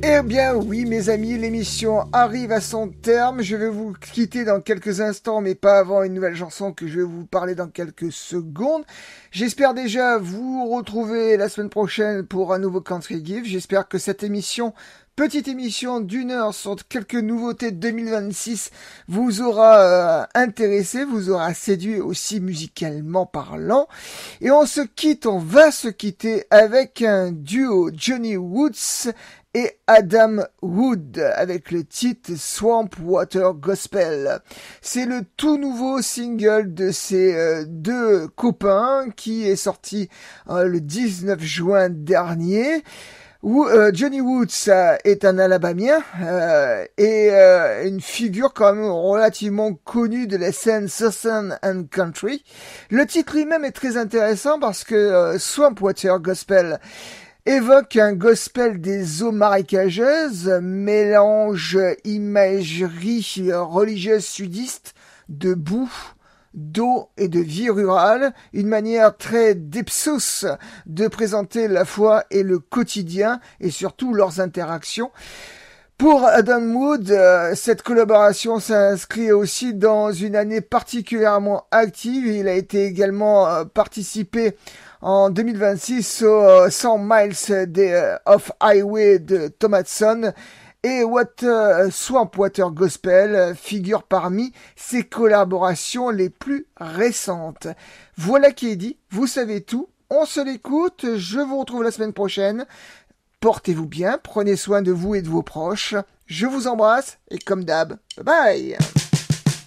Eh bien oui mes amis, l'émission arrive à son terme, je vais vous quitter dans quelques instants mais pas avant une nouvelle chanson que je vais vous parler dans quelques secondes. J'espère déjà vous retrouver la semaine prochaine pour un nouveau Country Gift, j'espère que cette émission, petite émission d'une heure sur quelques nouveautés de 2026 vous aura intéressé, vous aura séduit aussi musicalement parlant. Et on va se quitter avec un duo Johnny Woods et Adam Wood avec le titre Swamp Water Gospel. C'est le tout nouveau single de ces deux copains qui est sorti le 19 juin dernier. Johnny Woods est un Alabamien et une figure quand même relativement connue de la scène Southern and Country. Le titre lui-même est très intéressant parce que Swamp Water Gospel évoque un gospel des eaux marécageuses, mélange imagerie religieuse sudiste, de boue, d'eau et de vie rurale, une manière très d'Ipsos de présenter la foi et le quotidien et surtout leurs interactions. Pour Adam Wood, cette collaboration s'inscrit aussi dans une année particulièrement active. Il a été également participé en 2026 au 100 Miles of Highway de Thomason et Swamp Water Gospel figure parmi ses collaborations les plus récentes. Voilà qui est dit, vous savez tout, on se l'écoute, je vous retrouve la semaine prochaine. Portez-vous bien, prenez soin de vous et de vos proches. Je vous embrasse et comme d'hab, bye bye.